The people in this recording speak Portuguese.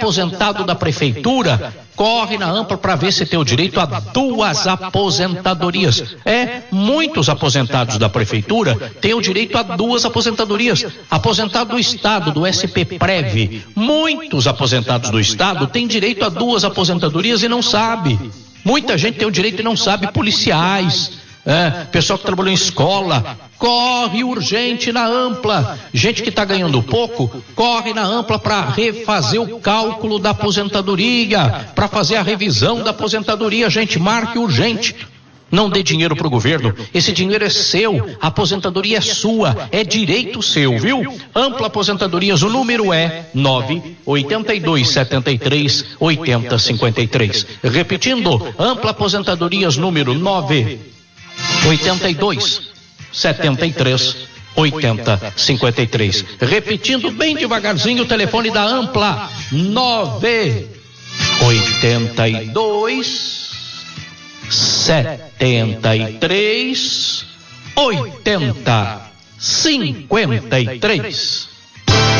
aposentado da prefeitura, corre na Ampla para ver se tem o direito a 2 aposentadorias. Muitos aposentados da prefeitura têm o direito a 2 aposentadorias. Aposentado do Estado, do SP-Prev, muitos aposentados do Estado têm direito a 2 aposentadorias e não sabe. Muita gente tem o direito e não sabe. Policiais, pessoal que trabalhou em escola, corre urgente na Ampla. Gente que está ganhando pouco, corre na Ampla para refazer o cálculo da aposentadoria, para fazer a revisão da aposentadoria. Gente, marque urgente. Não dê dinheiro para o governo, esse dinheiro é seu, a aposentadoria é sua, é direito seu, viu? Ampla Aposentadorias, o número é 982738053. Repetindo, Ampla Aposentadorias, número 982738053. Repetindo bem devagarzinho o telefone da Ampla, 982738053. 80 53.